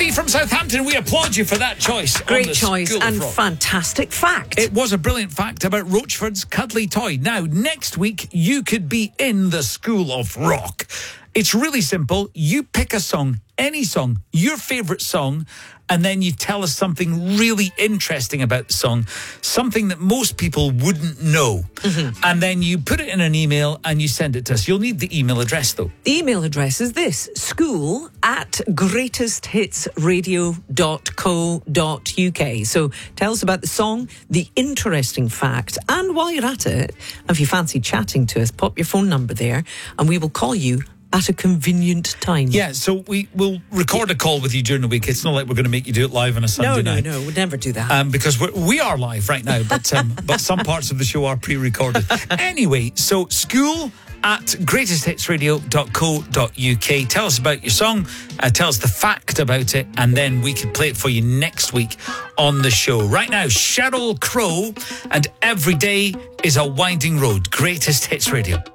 Phoebe from Southampton, we applaud you for that choice. Great choice School of and Rock. fantastic fact. It was a brilliant fact about Rochford's cuddly toy. Now, next week, you could be in the School of Rock. It's really simple. You pick a song, any song, your favourite song, and then you tell us something really interesting about the song, something that most people wouldn't know. And then you put it in an email and you send it to us. You'll need the email address, though. The email address is this: school@greatesthitsradio.co.uk. So tell us about the song, the interesting fact, and while you're at it, if you fancy chatting to us, pop your phone number there and we will call you at a convenient time. Yeah, so we will record a call with you during the week. It's not like we're going to make you do it live on a Sunday night. No, we'd never do that. Because we are live right now, but some parts of the show are pre-recorded. Anyway, so school@greatesthitsradio.co.uk. Tell us about your song, tell us the fact about it, and then we can play it for you next week on the show. Right now, Sheryl Crow and Every Day is a Winding Road. Greatest Hits Radio.